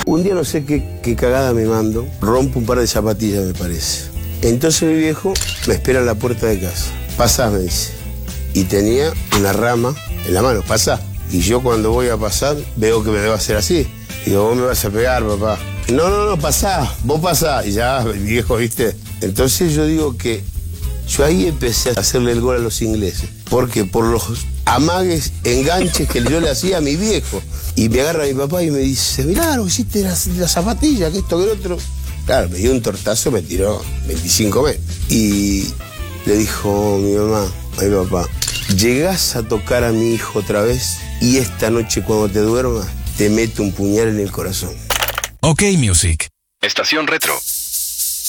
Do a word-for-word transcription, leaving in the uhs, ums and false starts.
Un día no sé qué, qué cagada me mando, rompo un par de zapatillas, me parece. Entonces mi viejo me espera en la puerta de casa. Pasá, me dice. Y tenía una rama en la mano, pasá. Y yo cuando voy a pasar, veo que me debo hacer así. Y digo, vos me vas a pegar, papá. No, no, no, pasá, vos pasá. Y ya, mi viejo, ¿viste? Entonces yo digo que yo ahí empecé a hacerle el gol a los ingleses. Porque por los amagues, enganches que yo le hacía a mi viejo. Y me agarra mi papá y me dice, mirá, lo hiciste la, la zapatilla, que esto, que el otro. Claro, me dio un tortazo, me tiró veinticinco metros. Y le dijo mi mamá, a mi papá, llegás a tocar a mi hijo otra vez y esta noche cuando te duermas te meto un puñal en el corazón. Ok Music. Estación Retro.